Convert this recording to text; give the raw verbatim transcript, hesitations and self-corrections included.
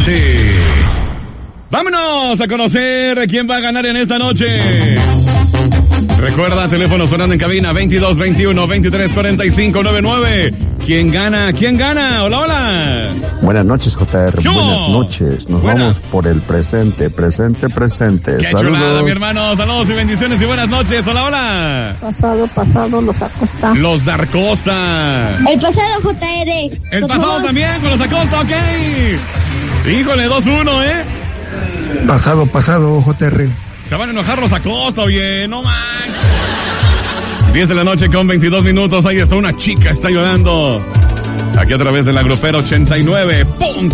presente. Vámonos a conocer quién va a ganar en esta noche. Recuerda, teléfono sonando en cabina veintidós veintiuno veintitrés cuarenta y cinco noventa y nueve. ¿Quién gana? ¿Quién gana? Hola, hola. Buenas noches, J R. ¿Yo? Buenas noches. Nos Buenas. vamos por el presente, presente, presente. Qué Saludos. chulada, mi hermano. Saludos y bendiciones y buenas noches. Hola, hola. Pasado, pasado, los Acosta. Los Darcosta. El pasado, J R. El Por pasado favor. también con los Acosta, ok. Híjole, dos uno, ¿eh? Pasado, pasado, J R. Se van a enojar los Acosta, oye, no manches. diez de la noche con veintidós minutos. Ahí está una chica, está llorando. Aquí a través de la grupera ochenta y nueve. ¡Pum!